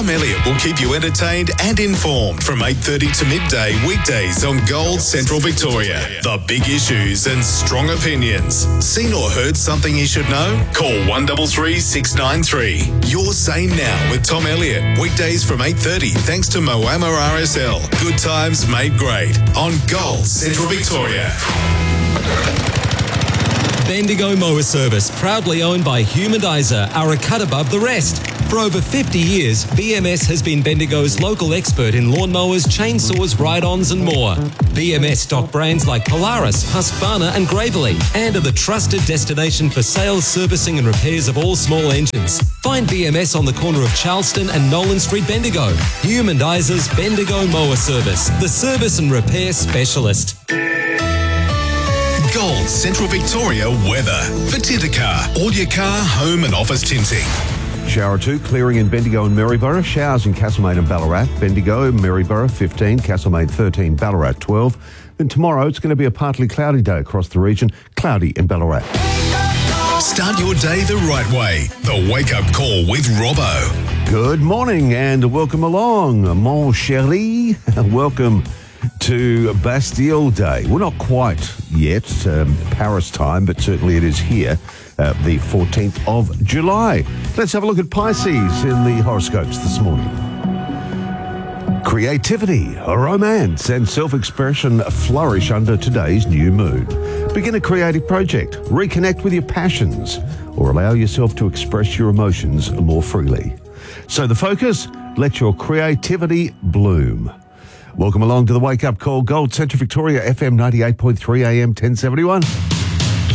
Tom Elliott will keep you entertained and informed from 8:30 to midday weekdays on Gold Central Victoria. The big issues and strong opinions. Seen or heard something you should know? Call 133 693. Your Say Now with Tom Elliott. Weekdays from 8:30 thanks to Moama RSL. Good times made great on Gold Central Victoria. Bendigo Mower Service, proudly owned by Humandizer, are a cut above the rest. For over 50 years, BMS has been Bendigo's local expert in lawnmowers, chainsaws, ride-ons and more. BMS stock brands like Polaris, Husqvarna and Gravely, and are the trusted destination for sales, servicing and repairs of all small engines. Find BMS on the corner of Charleston and Nolan Street, Bendigo. Humandizer's Bendigo Mower Service, the service and repair specialist. Gold Central Victoria weather. For Tintercar, all your car, home and office tinting. Shower 2, clearing in Bendigo and Maryborough. Showers in Castlemaine and Ballarat. Bendigo, Maryborough 15, Castlemaine 13, Ballarat 12. Then tomorrow it's going to be a partly cloudy day across the region. Cloudy in Ballarat. Start your day the right way. The Wake Up Call with Robbo. Good morning and welcome along, mon chéri. Welcome to Bastille Day. Well, not quite yet, Paris time, but certainly it is here, the 14th of July. Let's have a look at Pisces in the horoscopes this morning. Creativity, romance and self-expression flourish under today's new moon. Begin a creative project, reconnect with your passions, or allow yourself to express your emotions more freely. So the focus, let your creativity bloom. Welcome along to the Wake Up Call, Gold Central Victoria, FM 98.3 AM 1071.